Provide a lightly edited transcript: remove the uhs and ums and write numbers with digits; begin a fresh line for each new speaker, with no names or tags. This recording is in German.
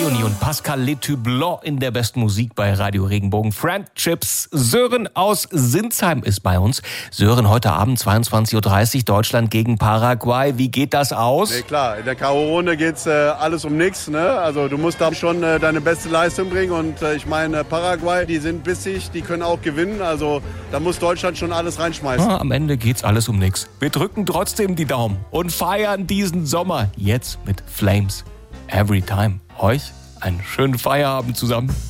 Leonie und Pascal Letoublon in der besten Musik bei Radio Regenbogen. Friendships. Sören aus Sinsheim ist bei uns. Sören, heute Abend 22.30 Uhr, Deutschland gegen Paraguay. Wie geht das aus?
Nee, klar, in der K.O.-Runde geht's alles um nichts. Ne? Also du musst da schon deine beste Leistung bringen. Und ich meine, Paraguay, die sind bissig, die können auch gewinnen. Also da muss Deutschland schon alles reinschmeißen.
Ja, am Ende geht's alles um nichts. Wir drücken trotzdem die Daumen und feiern diesen Sommer jetzt mit Flames. Every time. Euch einen schönen Feierabend zusammen.